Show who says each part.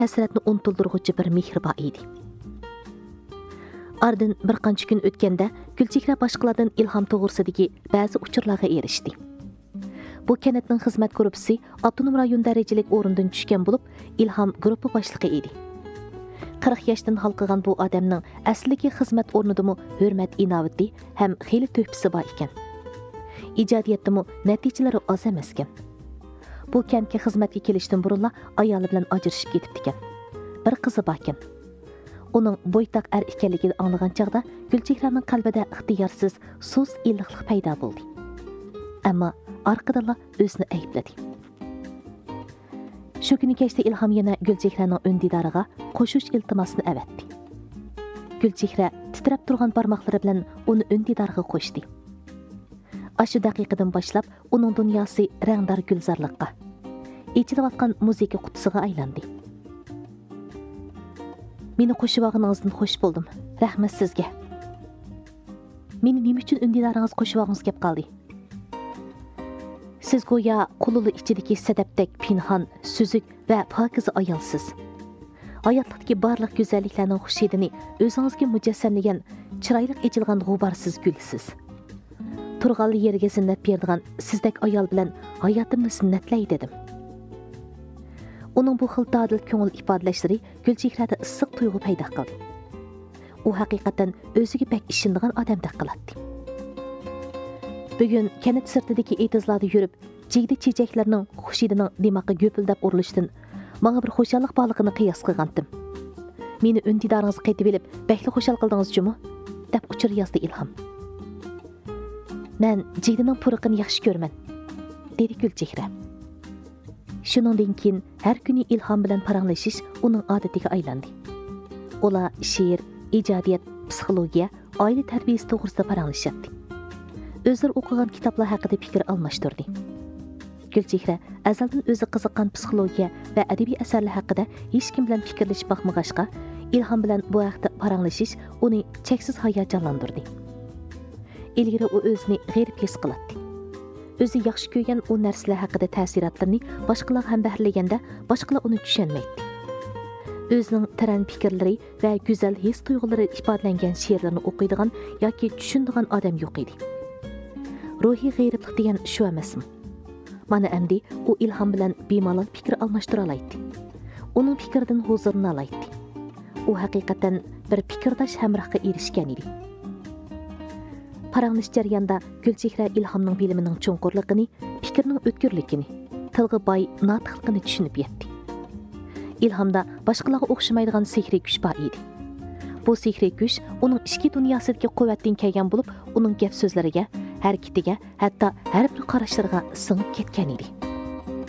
Speaker 1: hasratni unutildirg'uchi bir mehr bor edi. Ardın bir qancha kun o'tganda Gulchehra boshqalardan ilhom to'g'risidagi ba'zi uchurlarga erishdi. Bu kanatning xizmat gruppasi avtonom rayon darajalik o'rindan tushgan bo'lib, Ilhom gruppa boshlig'i edi. 40 yoshdan halqagan bu odamning aslidagi xizmat o'rnidami hurmat inovati ham xeyli to'pisi bor ekan. Ijodiyatdami natijalari oz emas ekan. Bu kentga xizmatga kelishdan burunla ayoli bilan ajrashib ketibdi ekan. Bir qizi bor ekan. Uning bo'ytaq er ekanligini anglagan chaqda Gulchehraning qalbida ixtiyorsiz so'z illiqlik paydo bo'ldi. Ammo orqadan o'zini aybladi. Shu kuni kechda Ilhom yana Gulchehraning o'ndidoriga qo'shish iltimosini avatdi. Gulchehra titrab turgan barmoqlari bilan uni o'ndidoriga qo'shdi. Ashu daqiqadan boshlab uning dunyosi rangdor gulzorlikqa, ichilayotgan musiqa qutisiga aylandi. Meni qo'shib-og'iningizdan xush bo'ldim. Rahmat sizga. Meni nima uchun o'ndidoringiz qo'shib-og'ingiz kelib qoldi? Siz go'yo qululi ichidagi sadabdek pinhon, suzuk va pokiza ayolsiz. Hayotlikdagi barliq go'zalliklarning xushidini o'zingizga mujassamlagan, chiroyli echilgan g'uborsiz gulsiz. Turg'anli yerga zinnat beradigan sizdek ayol bilan hayotimni zinnatlaydi dedim. Uning bu xil dadil ko'ngil ifodalashlari Gulchehrada issiq tuyg'u paydo qildi. U haqiqatan o'ziga pek ishonadigan odamdek qiladi. Bugun kanat sirtidagi etizlarda yurib, jigdi chechaklarning xushidining dimoqqa go'pildab urilishdan menga bir xo'shallik borligini qiyos qilgandim. Meni o'ndidoringiz qaytib elib, bakli xo'shal qildingiz-chimi? deb uchur yozdi Ilhom. Men jigdining puriqini yaxshi ko'raman, dedi Gulchehra. Shuningdan keyin har kuni Ilhom bilan paranglashish uning odatiga aylandi. Ular she'r, ijodiyat, psixologiya, oila tarbiyasi to'g'risida paranglashadi. O'zlari o'qigan kitoblar haqida fikr almashtirdi. Gulchehra azaldan o'zi qiziqqan psixologiya va adabiy asarlar haqida hech kim bilan fikrlashib boqmag'achqa, Ilhom bilan bu haqda paranglashish uni cheksiz hayajonlantirdi. Ilgari u o'zini g'erib his qiladi. O'zi yaxshi ko'rgan u narsalar haqida ta'sirotlarni boshqalar ham bahrlaganda boshqalar uni tushunmaydi. O'zining taran fikrlari va go'zal his tuyg'ulari ifodalangan she'rlarni o'qiydigan yoki tushunadigan odam yo'q edi. Ruhiy g'ayriblik degan shu emasmi? Mana endi u Ilhom bilan bemalol fikr almashtira oladi. Uning fikridan huzurni oladi. U haqiqatan bir fikrdosh hamrohga erishgan edi. Paranglish jarayonida Gulchehra Ilhomning bilimining cho'nqurligini, fikrning o'tkirligini, tilga boy notiqligini tushunib yetdi. Ilhomda boshqalarga o'xshamaydigan sehriy kuch bor edi. Bu sehriy kuch uning ichki dunyosidagi quvvatdan kelgan bo'lib, uning gap so'zlariga, harakatiga, hatto har bir qarashlariga singib ketgan edi.